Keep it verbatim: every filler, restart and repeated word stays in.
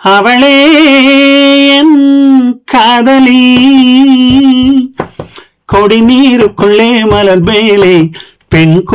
அவளே என் காதலி, கொடி நீருக்குள்ளே மலர் மேலே பெண்